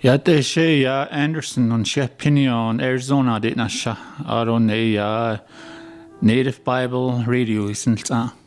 Ja, det sé ja Anderson on sé Pinion, Arizona dit na sha. Aron Native Bible Radio isn't